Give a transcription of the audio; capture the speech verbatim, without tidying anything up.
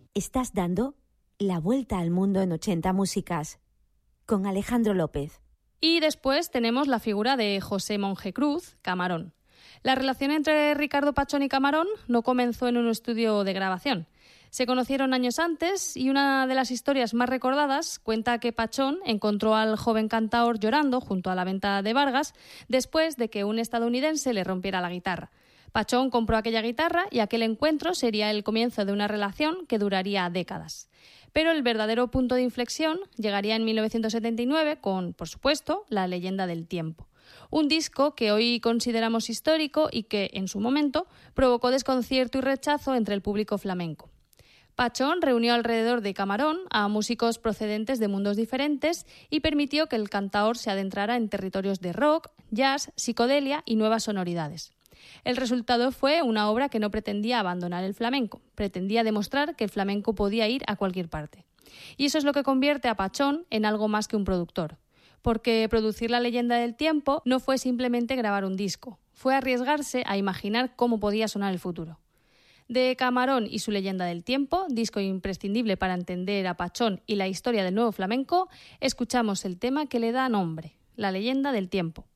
Estás dando la vuelta al mundo en ochenta músicas con Alejandro López. Y después tenemos la figura de José Monje Cruz, Camarón. La relación entre Ricardo Pachón y Camarón no comenzó en un estudio de grabación. Se conocieron años antes y una de las historias más recordadas cuenta que Pachón encontró al joven cantaor llorando junto a la venta de Vargas después de que un estadounidense le rompiera la guitarra. Pachón compró aquella guitarra y aquel encuentro sería el comienzo de una relación que duraría décadas. Pero el verdadero punto de inflexión llegaría en mil novecientos setenta y nueve con, por supuesto, La leyenda del tiempo. Un disco que hoy consideramos histórico y que, en su momento, provocó desconcierto y rechazo entre el público flamenco. Pachón reunió alrededor de Camarón a músicos procedentes de mundos diferentes y permitió que el cantaor se adentrara en territorios de rock, jazz, psicodelia y nuevas sonoridades. El resultado fue una obra que no pretendía abandonar el flamenco, pretendía demostrar que el flamenco podía ir a cualquier parte. Y eso es lo que convierte a Pachón en algo más que un productor. Porque producir La leyenda del tiempo no fue simplemente grabar un disco, fue arriesgarse a imaginar cómo podía sonar el futuro. De Camarón y su leyenda del tiempo, disco imprescindible para entender a Pachón y la historia del nuevo flamenco, escuchamos el tema que le da nombre, La leyenda del tiempo.